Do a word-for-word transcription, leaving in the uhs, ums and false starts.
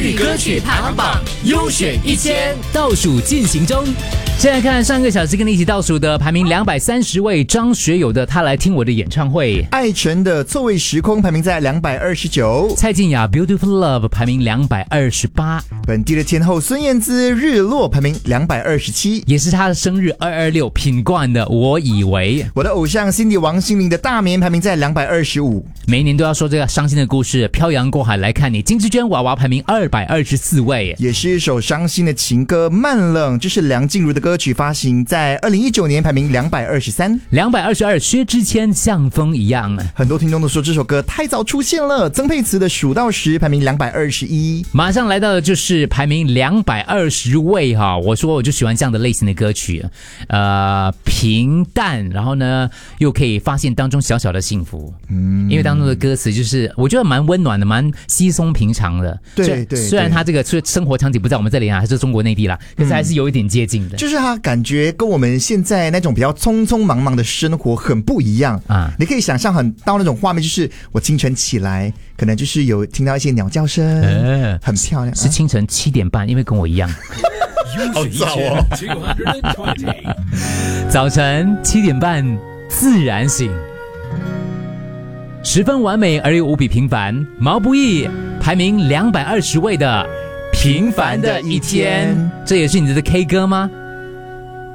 语歌曲排行榜优选一千倒数进行中。现在看上个小时跟你一起倒数的排名两百三十位，张学友的《他来听我的演唱会》， 艾辰的《错位时空》排名在两百二十九， 蔡健雅《Beautiful Love》排名两百二十八， 本地的天后孙燕姿《日落》排名两百二十七， 也是她的生日二二六品冠的《我以为》。 我的偶像辛迪王心凌的《大眠》排名在两百二十五， 每一年都要说这个伤心的故事，漂洋过海来看你。金志娟娃娃排名二百二十四位， 也是一首伤心的情歌《慢冷》，这是梁静茹的歌曲，发行在二零一九年，排名两百二十三， 两百二十二。薛之谦像风一样， 很多听众都说这首歌太早出现了。曾沛慈的《数到十》排名两百二十一， 马上来到的就是排名两百二十位哈。我说我就喜欢这样的类型的歌曲，呃，平淡，然后呢又可以发现当中小小的幸福，嗯，因为当中的歌词就是我觉得蛮温暖的，蛮稀松平常的。 对对， 虽然它这个生活场景不在我们这里啊，还是中国内地啦，可是还是有一点接近的。 嗯、就是它感觉跟我们现在那种比较匆匆忙忙的生活很不一样啊！你可以想象很到那种画面，就是我清晨起来，可能就是有听到一些鸟叫声，呃、很漂亮。 是清晨七点半，因为跟我一样。 好早哦！ 早晨七点半自然醒，十分完美而又无比平凡。毛不易排名两百二十位的《平凡的一天》，这也是你的 K 歌吗？